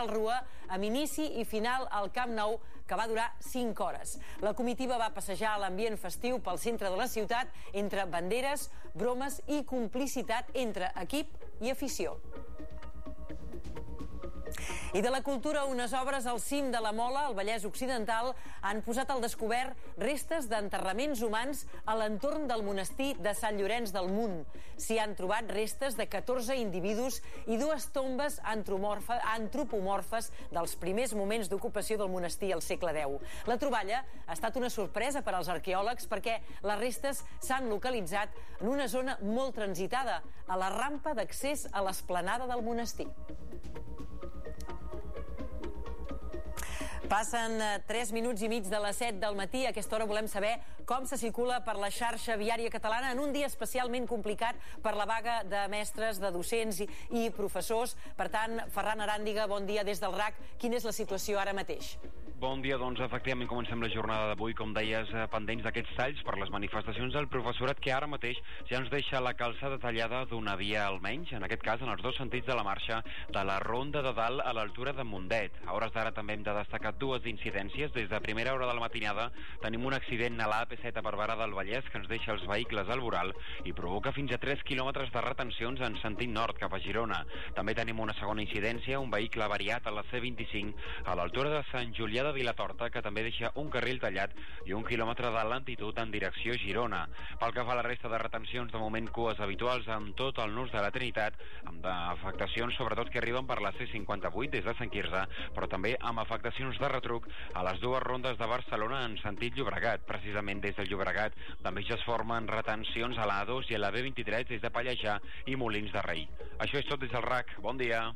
Karlsruhe, amb inici i final al Camp Nou, que va durar 5 hores. La comitiva va passejar a l'ambient festiu pel centre de la ciutat entre banderes, bromes i complicitat entre equip i afició. I de la cultura, unes obres al cim de la Mola, al Vallès Occidental, han posat al descobert restes d'enterraments humans a l'entorn del monestir de Sant Llorenç del Munt. S'hi han trobat restes de 14 individus i 2 tombes antropomorfes dels primers moments d'ocupació del monestir al segle X. La troballa ha estat una sorpresa per als arqueòlegs perquè les restes s'han localitzat en una zona molt transitada, a la rampa d'accés a l'esplanada del monestir. Passen 3 minuts i mig de les 7 del matí. A aquesta hora volem saber com se circula per la xarxa viària catalana en un dia especialment complicat per la vaga de mestres, de docents i professors. Per tant, Ferran Aràndiga, bon dia des del RAC. Quina és la situació ara mateix? Bon dia, doncs efectivament comencem la jornada d'avui, com deies, pendents d'aquests talls per les manifestacions del professorat, que ara mateix ja ens deixa la calçada tallada d'una via almenys, en aquest cas en els 2 sentits de la marxa de la Ronda de Dalt a l'altura de Mundet. A hores d'ara també hem de destacar 2 incidències. Des de primera hora de la matinada tenim un accident a l'AP7 a Barberà del Vallès que ens deixa els vehicles al voral i provoca fins a 3 quilòmetres de retencions en sentit nord cap a Girona. També tenim una segona incidència, un vehicle avariat a la C25 a l'altura de Sant Julià de Vilatorta, que també deixa un carril tallat i 1 quilòmetre de lentitud en direcció Girona. Pel que fa a la resta de retencions, de moment cues habituals amb tot el nus de la Trinitat, amb afectacions sobretot que arriben per la C58 des de Sant Quirze, però també amb afectacions de retruc a les 2 rondes de Barcelona en sentit Llobregat. Precisament des del Llobregat també ja es formen retencions a la A2 i a la B23 des de Pallejà i Molins de Rei. Això és tot des del RAC. Bon dia.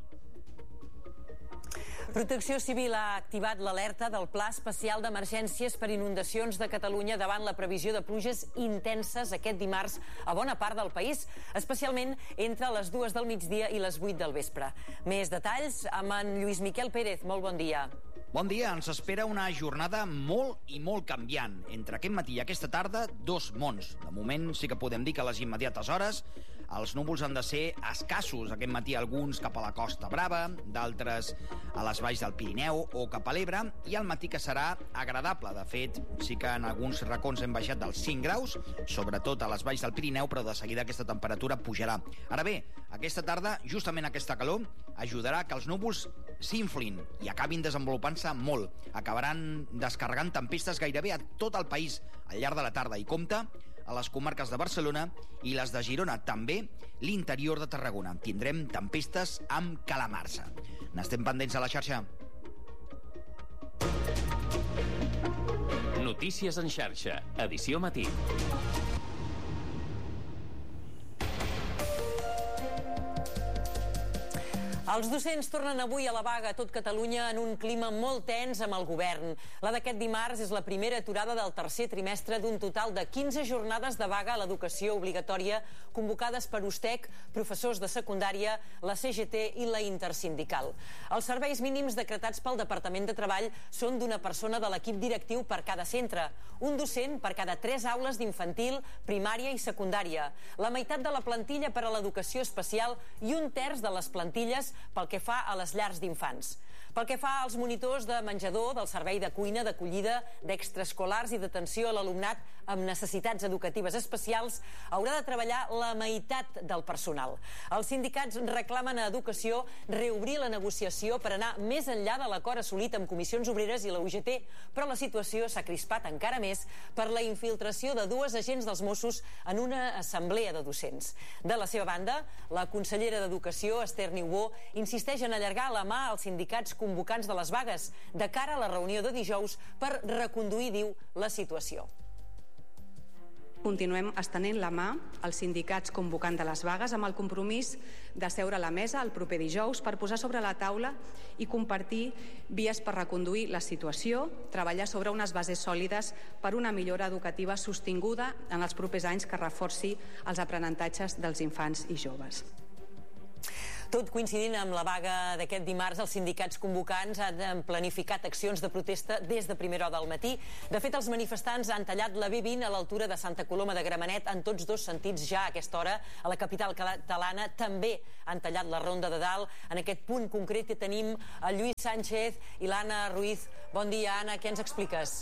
Protecció Civil ha activat l'alerta del Pla Especial d'Emergències per Inundacions de Catalunya davant la previsió de pluges intenses aquest dimarts a bona part del país, especialment entre les 2 del migdia i les 8 del vespre. Més detalls amb en Lluís Miquel Pérez. Molt bon dia. Bon dia, ens espera una jornada molt i molt canviant. Entre aquest matí i aquesta tarda, 2 mons. De moment sí que podem dir que a les immediates hores els núvols han de ser escassos. Aquest matí alguns cap a la Costa Brava, d'altres a les valls del Pirineu o cap a l'Ebre, i al matí que serà agradable. De fet, sí que en alguns racons hem baixat dels 5 graus, sobretot a les valls del Pirineu, però de seguida aquesta temperatura pujarà. Ara bé, aquesta tarda, justament aquesta calor, ajudarà que els núvols s'inflin i acabin desenvolupant-se molt. Acabaran descarregant tempestes gairebé a tot el país al llarg de la tarda, i compta a les comarques de Barcelona i les de Girona, també l'interior de Tarragona. Tindrem tempestes amb calamarsa. N'estem pendents a la xarxa. Notícies en xarxa, edició matí. Els docents tornen avui a la vaga a tot Catalunya en un clima molt tens amb el govern. La d'aquest dimarts és la primera aturada del tercer trimestre d'un total de 15 jornades de vaga a l'educació obligatòria convocades per USTEC, professors de secundària, la CGT i la Intersindical. Els serveis mínims decretats pel Departament de Treball són d'una persona de l'equip directiu per cada centre, un docent per cada 3 aules d'infantil, primària i secundària, la meitat de la plantilla per a l'educació especial i 1/3 de les plantilles pel que fa a les llars d'infants. Pel que fa als monitors de menjador, del servei de cuina, d'acollida, d'extraescolars i d'atenció a l'alumnat amb necessitats educatives especials, haurà de treballar la meitat del personal. Els sindicats reclamen a Educació reobrir la negociació per anar més enllà de l'acord assolit amb Comissions Obreres i la UGT, però la situació s'ha crispat encara més per la infiltració de 2 agents dels Mossos en una assemblea de docents. De la seva banda, la consellera d'Educació, Esther Niubó, insisteix en allargar la mà als sindicats convocants de les vagues de cara a la reunió de dijous per reconduir, diu, la situació. Continuem estenent la mà als sindicats convocants de les vagues amb el compromís de seure a la mesa el proper dijous per posar sobre la taula i compartir vies per reconduir la situació, treballar sobre unes bases sòlides per una millora educativa sostinguda en els propers anys que reforci els aprenentatges dels infants i joves. Tot coincidint amb la vaga d'aquest dimarts, els sindicats convocants han planificat accions de protesta des de primera hora del matí. De fet, els manifestants han tallat la B20 a l'altura de Santa Coloma de Gramenet en tots dos sentits ja a aquesta hora. A la capital catalana també han tallat la Ronda de Dalt. En aquest punt concret tenim el Lluís Sánchez i l'Anna Ruiz. Bon dia, Anna, què ens expliques?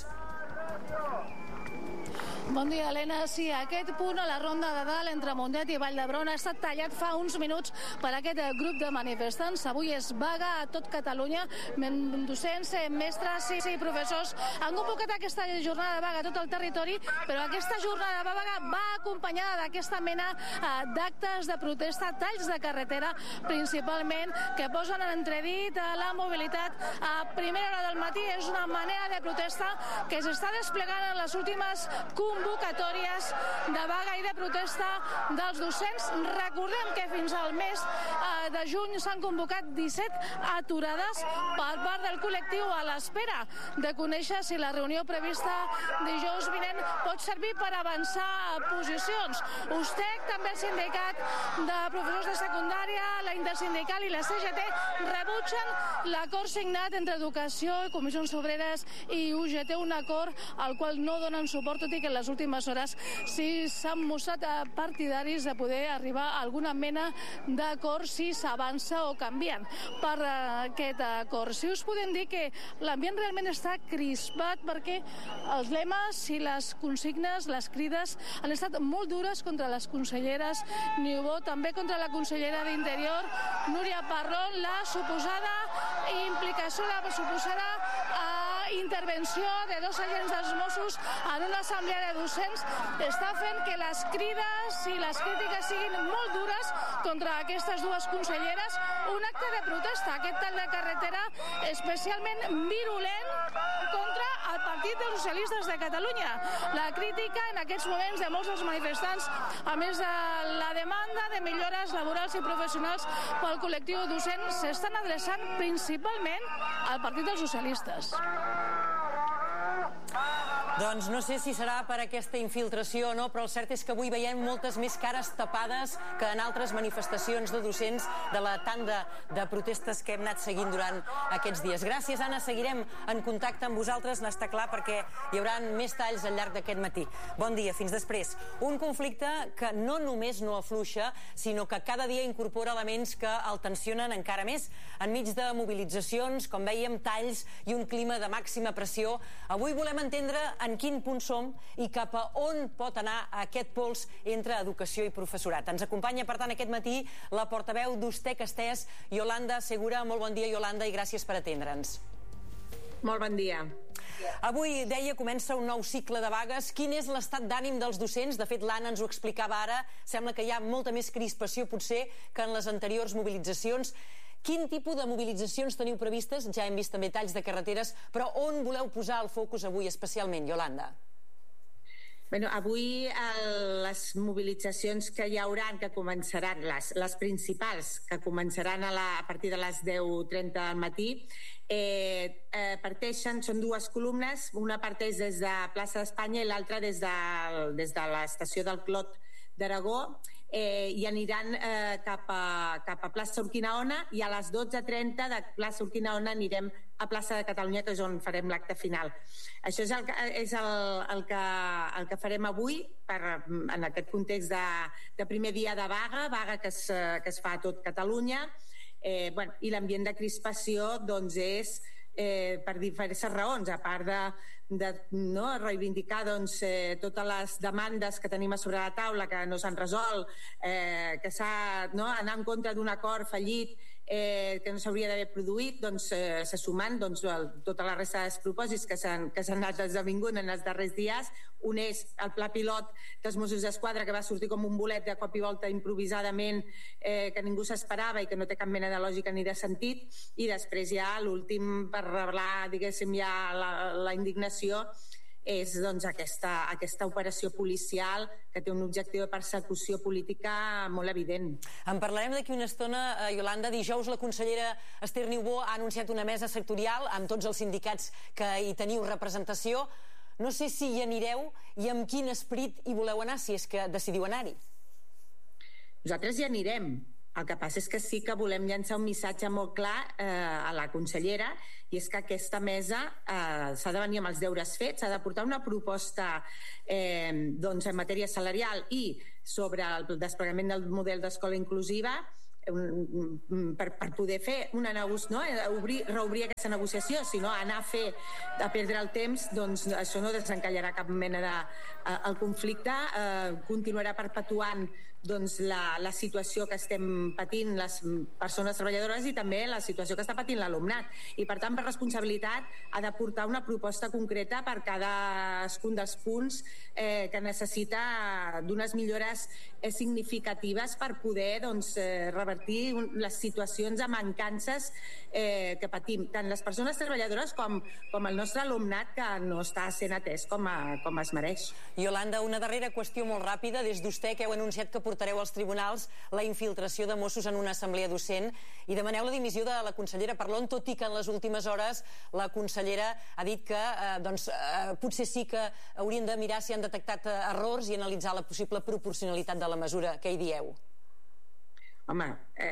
Bon dia, Helena. Sí, aquest punt a la Ronda de Dalt entre Mundet i Vall d'Hebron ha estat tallat fa uns minuts per aquest grup de manifestants. Avui és vaga a tot Catalunya. Docents, mestres i professors han convocat aquesta jornada de vaga a tot el territori, però aquesta jornada de vaga va acompanyada d'aquesta mena d'actes de protesta, talls de carretera, principalment, que posen en entredit la mobilitat a primera hora del matí. És una manera de protesta que s'està desplegant en les últimes convocatòries de vaga i de protesta dels docents. Recordem que fins al mes de juny s'han convocat 17 aturades per part del col·lectiu a l'espera de conèixer si la reunió prevista dijous vinent pot servir per avançar posicions. USTEC, també el sindicat de professors de secundària, la Intersindical i la CGT rebutgen l'acord signat entre Educació i Comissions Obreres i UGT, un acord al qual no donen suport, tot i que en les últimes hores sí s'han mostrat partidaris de poder arribar a alguna mena d'acord si s'avança o canvien per aquest acord. Si us podem dir que l'ambient realment està crispat perquè els lemes i les consignes, les crides, han estat molt dures contra les conselleres Niubó, també contra la consellera d'Interior, Núria Parlon. La suposada implicació, la suposada intervenció de dos agents dels Mossos en una assemblea de docents està fent que les crides i les crítiques siguin molt dures contra aquestes dues conselleres. Un acte de protesta, aquest tall de carretera especialment virulent contra el Partit dels Socialistes de Catalunya. La crítica en aquests moments de molts dels manifestants, a més de la demanda de millores laborals i professionals pel col·lectiu docent, s'estan adreçant principalment al Partit dels Socialistes. Doncs no sé si serà per aquesta infiltració o no, però el cert és que avui veiem moltes més cares tapades que en altres manifestacions de docents de la tanda de protestes que hem anat seguint durant aquests dies. Gràcies, Anna. Seguirem en contacte amb vosaltres, n'està clar, perquè hi haurà més talls al llarg d'aquest matí. Bon dia, fins després. Un conflicte que no només no afluixa, sinó que cada dia incorpora elements que el tensionen encara més. Enmig de mobilitzacions, com veiem, talls i un clima de màxima pressió, avui volem entendre en quin punt som i cap a on pot anar aquest pols entre educació i professorat. Ens acompanya, per tant, aquest matí la portaveu d'USTEC Estès, Yolanda Segura. Molt bon dia, Yolanda, i gràcies per atendre'ns. Molt bon dia. Avui, deia, comença un nou cicle de vagues. Quin és l'estat d'ànim dels docents? De fet, l'Anna ens ho explicava ara. Sembla que hi ha molta més crispació, potser, que en les anteriors mobilitzacions. Quin tipus de mobilitzacions teniu previstes? Ja hem vist també talls de carreteres, però on voleu posar el focus avui especialment, Yolanda? Bueno, avui les mobilitzacions que hi hauran, que començaran, les principals, que començaran a partir de les 10:30 del matí, parteixen, són dues columnes, una parteix des de plaça d'Espanya i l'altra des de l'estació del Clot d'Aragó, i aniran cap a plaça Urquinaona, i a les 12:30 de plaça Urquinaona anirem a plaça de Catalunya, que és on farem l'acte final. Això és el que farem avui en aquest context de primer dia de vaga que es fa a tot Catalunya. I l'ambient de crispació doncs és per diferents raons, a part de reivindicar totes les demandes que tenim a sobre la taula que no s'han resolt, que s'ha anar en contra d'un acord fallit que no s'hauria d'haver produït, se sumen tota la resta de despropòsits que s'han anat esdevingut en els darrers dies. Un és el pla pilot dels Mossos d'Esquadra, que va sortir com un bolet de cop i volta improvisadament, que ningú s'esperava i que no té cap mena de lògica ni de sentit. I després ja l'últim, per revelar, diguéssim, ja la indignació, és aquesta operació policial que té un objectiu de persecució política molt evident. En parlarem d'aquí una estona, Yolanda. Dijous la consellera Esther Niubó ha anunciat una mesa sectorial amb tots els sindicats que hi teniu representació. No sé si hi anireu i amb quin esperit hi voleu anar, si és que decidiu anar-hi. Nosaltres hi anirem. El que passa és que sí que volem llançar un missatge molt clar a la consellera, i és que aquesta mesa s'ha de venir amb els deures fets, s'ha de portar una proposta en matèria salarial i sobre el desplegament del model d'escola inclusiva per poder fer una negociació, reobrir aquesta negociació, si no anar a perdre el temps, doncs això no desencallarà cap mena de conflicte, continuarà perpetuant la situació que estem patint les persones treballadores i també la situació que està patint l'alumnat. I per tant, per responsabilitat, ha de portar una proposta concreta per cadascun dels punts que necessita d'unes millores significatives per poder revertir les situacions de mancances que patim, tant les persones treballadores com el nostre alumnat, que no està sent atès com es mereix. Iolanda, una darrera qüestió molt ràpida. Des d'USTEC heu anunciat que portareu als tribunals la infiltració de Mossos en una assemblea docent i demaneu la dimissió de la consellera Parlon, tot i que en les últimes hores la consellera ha dit que potser sí que haurien de mirar si han detectat errors i analitzar la possible proporcionalitat de la mesura. Què hi dieu? Home,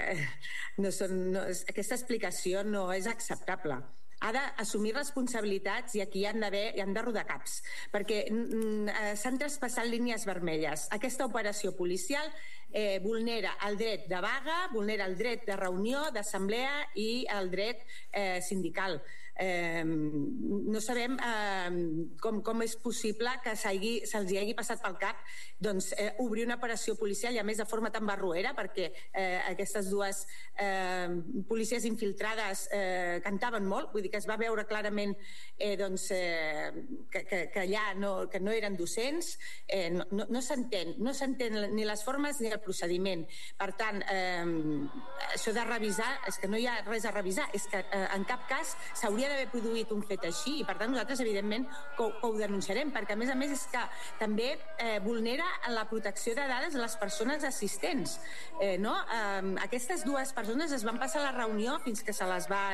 aquesta explicació no és acceptable. Ha d'assumir responsabilitats i aquí han de rodar caps, perquè s'han traspassat línies vermelles. Aquesta operació policial vulnera el dret de vaga, vulnera el dret de reunió, d'assemblea i el dret sindical. No sabem com és possible que se'ls hagi passat pel cap obrir una operació policial, i a més de forma tan barroera, perquè aquestes dues policies infiltrades cantaven molt, vull dir que es va veure clarament que allà no eren docents. No s'entén ni les formes ni el procediment. Per tant, això de revisar, és que no hi ha res a revisar, és que en cap cas s'hauria d'haver produït un fet així, i per tant nosaltres evidentment que ho denunciarem, perquè a més és que també vulnera la protecció de dades de les persones assistents. Aquestes dues persones es van passar la reunió fins que se les va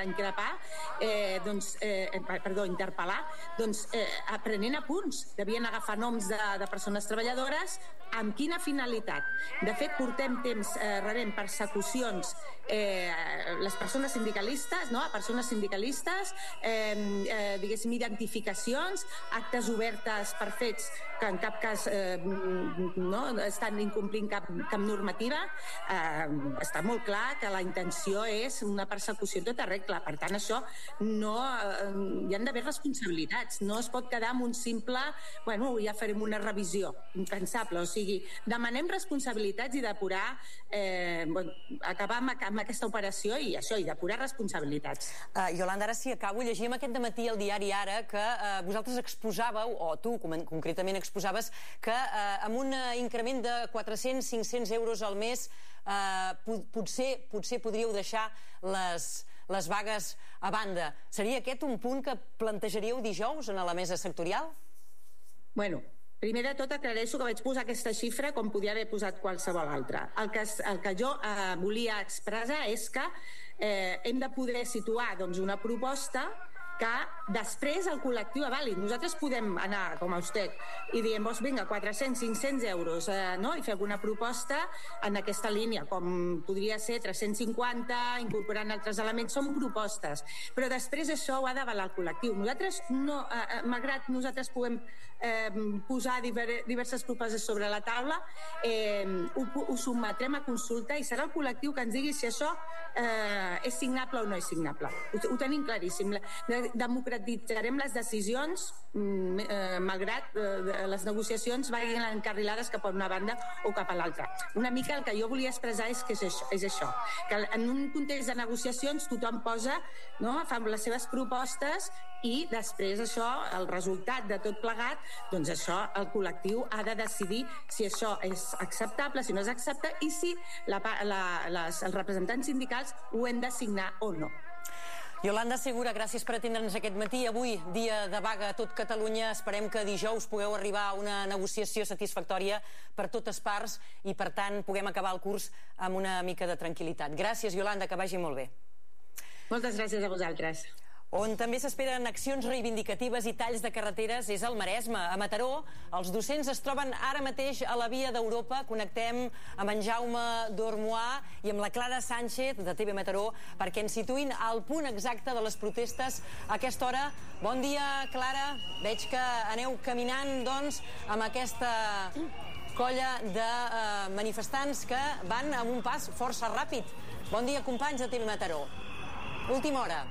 interpel·lar, aprenent apunts. Devien agafar noms de persones treballadores. Amb quina finalitat? De fet, portem temps rebent persecucions les persones sindicalistes, a persones sindicalistes, diguéssim, identificacions, actes obertes per fets que en cap cas estan incomplint cap normativa. Està molt clar que la intenció és una persecució en tota regla. Per tant, això hi han d'haver responsabilitats. No es pot quedar amb un simple ja farem una revisió. Impensable. O sigui, demanem responsabilitats i depurar, acabar amb aquesta operació i depurar responsabilitats. Iolanda, ara sí, acabo. Llegíem aquest dematí al diari Ara que vosaltres exposàveu, o tu concretament exposaves, que amb un increment de 400-500 euros al mes potser podríeu deixar les vagues a banda. Seria aquest un punt que plantejaríeu dijous en la mesa sectorial? Bueno, primer de tot aclareixo que vaig posar aquesta xifra com podia haver posat qualsevol altra. El que jo volia expressar és que hem de poder situar una proposta que després el col·lectiu avali. Nosaltres podem anar com a USTEC i diem, vinga, 400-500 euros, i fer alguna proposta en aquesta línia, com podria ser 350, incorporant altres elements. Són propostes, però després això ho ha d'avalar el col·lectiu. Nosaltres, malgrat nosaltres puguem posar diverses propostes sobre la taula, ho sotmetrem a consulta i serà el col·lectiu que ens digui si això és signable o no és signable. Ho tenim claríssim. Democratitzarem les decisions malgrat les negociacions vagin encarrilades cap a una banda o cap a l'altra. Una mica el que jo volia expressar és que és això, que en un context de negociacions tothom posa, fa les seves propostes i després això, el resultat de tot plegat, doncs això el col·lectiu ha de decidir si això és acceptable, si no és acceptable i si els representants sindicals ho hem de signar o no. Iolanda Segura, gràcies per atendre'ns aquest matí. Avui, dia de vaga a tot Catalunya. Esperem que dijous pugueu arribar a una negociació satisfactòria per totes parts i, per tant, puguem acabar el curs amb una mica de tranquil·litat. Gràcies, Iolanda, que vagi molt bé. Moltes gràcies a vosaltres. On també s'esperen accions reivindicatives i talls de carreteres és al Maresme. A Mataró, els docents es troben ara mateix a la Via d'Europa. Connectem amb en Jaume Dormois i amb la Clara Sánchez de TV Mataró perquè ens situïn al punt exacte de les protestes a aquesta hora. Bon dia, Clara. Veig que aneu caminant, doncs, amb aquesta colla de manifestants que van amb un pas força ràpid. Bon dia, companys de TV Mataró. Última hora.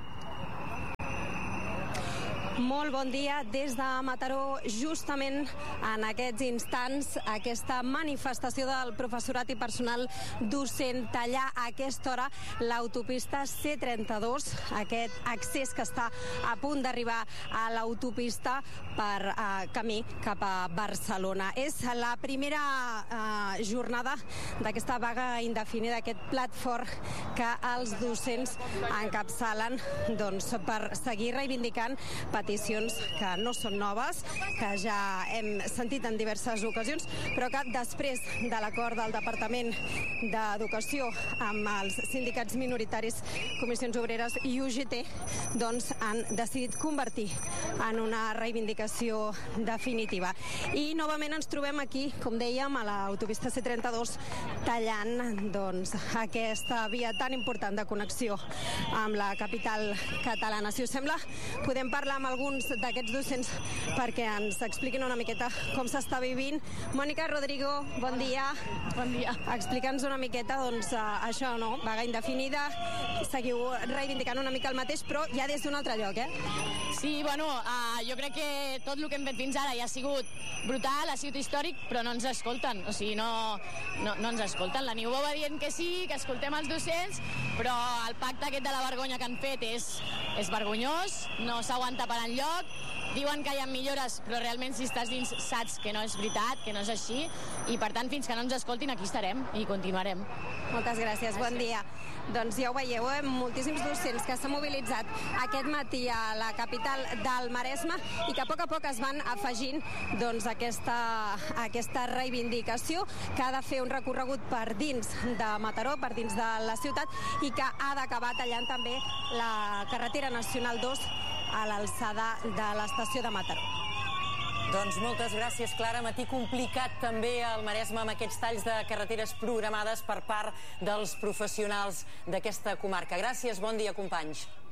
Molt bon dia des de Mataró. Justament en aquests instants, aquesta manifestació del professorat i personal docent tallar a aquesta hora l'autopista C32, aquest accés que està a punt d'arribar a l'autopista per camí cap a Barcelona. És la primera jornada d'aquesta vaga indefinida, aquest plat fort que els docents encapçalen per seguir reivindicant peticions que no són noves, que ja hem sentit en diverses ocasions, però que després de l'acord del Departament d'Educació amb els sindicats minoritaris, Comissions Obreres i UGT, doncs han decidit convertir en una reivindicació definitiva. I novament ens trobem aquí, com dèiem, a l'autopista C32, tallant aquesta via tan important de connexió amb la capital catalana. Si us sembla, podem parlar amb alguns d'aquests docents perquè ens expliquin una miqueta com s'està vivint. Mònica Rodrigo, bon dia. Bon dia. Explica'ns una miqueta, això, no? Vaga indefinida, seguiu reivindicant una mica el mateix, però ja des d'un altre lloc, Sí, jo crec que tot el que hem fet fins ara ja ha sigut brutal, ha sigut històric, però no ens escolten, o sigui, no ens escolten. La Niubó va dient que sí, que escoltem els docents, però el pacte aquest de la vergonya que han fet és vergonyós, no s'aguanta per enlloc, diuen que hi ha millores, però realment si estàs dins saps que no és veritat, que no és així, i per tant, fins que no ens escoltin, aquí estarem i continuarem. Moltes gràcies, bon dia. Doncs ja ho veieu, moltíssims docents que s'han mobilitzat aquest matí a la capital del Maresme i que a poc es van afegint aquesta reivindicació que ha de fer un recorregut per dins de Mataró, per dins de la ciutat, i que ha d'acabar tallant també la carretera nacional 2 a l'alçada de l'estació de Mataró. Doncs moltes gràcies, Clara. Matí complicat també al Maresme amb aquests talls de carreteres programades per part dels professionals d'aquesta comarca. Gràcies, bon dia, companys.